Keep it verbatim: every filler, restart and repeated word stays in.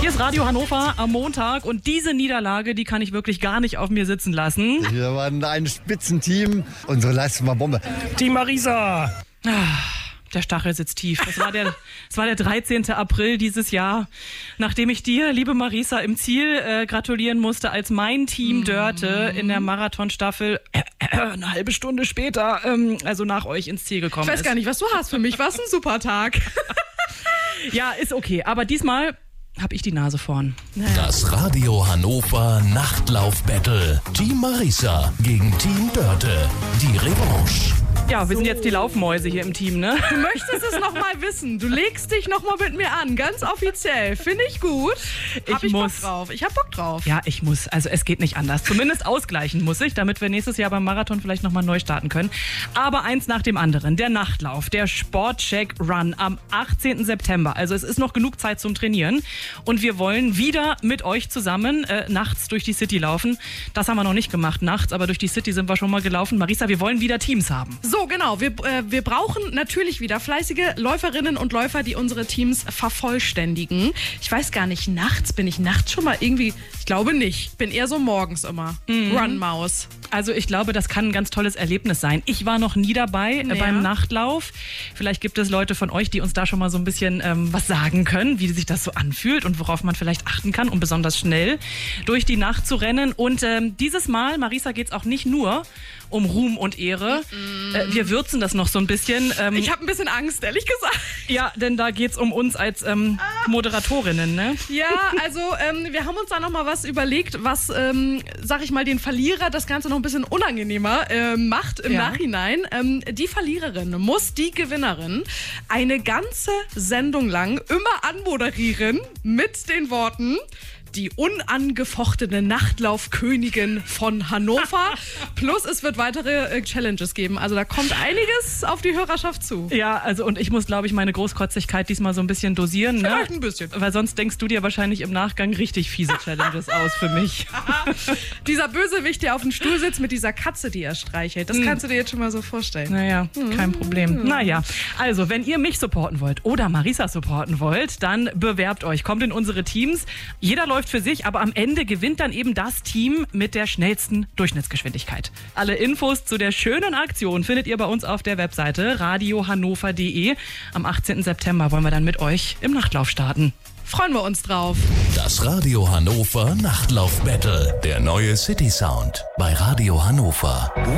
Hier ist Radio Hannover am Montag und diese Niederlage, die kann ich wirklich gar nicht auf mir sitzen lassen. Wir waren ein Spitzenteam. Unsere Leistung war Bombe. Team Marisa. Ah, der Stachel sitzt tief. Es war der, es war der dreizehnte April dieses Jahr, nachdem ich dir, liebe Marisa, im Ziel äh, gratulieren musste, als mein Team Dörte in der Marathonstaffel äh, äh, eine halbe Stunde später, ähm, also nach euch ins Ziel gekommen Ich weiß ist. gar nicht, was du hast. Für mich war es ein super Tag. Ja, ist okay. Aber diesmal habe ich die Nase vorn. Das Radio Hannover Nachtlauf-Battle. Team Marisa gegen Team Dörte. Die Revanche. Ja, wir sind jetzt die Laufmäuse hier im Team, ne? Du möchtest es noch mal wissen. Du legst dich noch mal mit mir an, ganz offiziell. Finde ich gut. Hab Ich ich muss. Bock drauf. Ich hab Bock drauf. Ja, ich muss. Also es geht nicht anders. Zumindest ausgleichen muss ich, damit wir nächstes Jahr beim Marathon vielleicht nochmal neu starten können. Aber eins nach dem anderen. Der Nachtlauf, der Sportcheck Run am achtzehnten September. Also es ist noch genug Zeit zum Trainieren. Und wir wollen wieder mit euch zusammen äh, nachts durch die City laufen. Das haben wir noch nicht gemacht nachts, aber durch die City sind wir schon mal gelaufen. Marisa, wir wollen wieder Teams haben. So, genau. Wir, äh, wir brauchen natürlich wieder fleißige Läuferinnen und Läufer, die unsere Teams vervollständigen. Ich weiß gar nicht, nachts, bin ich nachts schon mal irgendwie, ich glaube nicht. Ich bin eher so morgens immer. Mhm. Run-Maus. Also ich glaube, das kann ein ganz tolles Erlebnis sein. Ich war noch nie dabei äh, Ja. beim Nachtlauf. Vielleicht gibt es Leute von euch, die uns da schon mal so ein bisschen ähm, was sagen können, wie sich das so anfühlt und worauf man vielleicht achten kann, um besonders schnell durch die Nacht zu rennen. Und ähm, dieses Mal, Marisa, geht es auch nicht nur um Ruhm und Ehre. Mm. Äh, wir würzen das noch so ein bisschen. Ähm, Ich habe ein bisschen Angst, ehrlich gesagt. ja, denn da geht es um uns als ähm, Moderatorinnen, ne? Ja, also ähm, wir haben uns da noch mal was überlegt, was, ähm, sag ich mal, den Verlierer das Ganze noch ein bisschen unangenehmer äh, macht im Ja. Nachhinein. Ähm, die Verliererin muss die Gewinnerin eine ganze Sendung lang immer anmoderieren mit den Worten: die unangefochtene Nachtlaufkönigin von Hannover. Plus es wird weitere äh, Challenges geben. Also da kommt einiges auf die Hörerschaft zu. Ja, also und ich muss, glaube ich, meine Großkotzigkeit diesmal so ein bisschen dosieren. Ne? Vielleicht ein bisschen. Weil sonst denkst du dir wahrscheinlich im Nachgang richtig fiese Challenges aus für mich. Dieser Bösewicht, der auf dem Stuhl sitzt mit dieser Katze, die er streichelt. Das kannst du dir jetzt schon mal so vorstellen. Naja, kein Problem. Naja, also wenn ihr mich supporten wollt oder Marisa supporten wollt, dann bewerbt euch. Kommt in unsere Teams. Jeder läuft für sich, aber am Ende gewinnt dann eben das Team mit der schnellsten Durchschnittsgeschwindigkeit. Alle Infos zu der schönen Aktion findet ihr bei uns auf der Webseite radio hannover punkt de. Am achtzehnten September wollen wir dann mit euch im Nachtlauf starten. Freuen wir uns drauf. Das Radio Hannover Nachtlauf-Battle. Der neue City Sound bei Radio Hannover.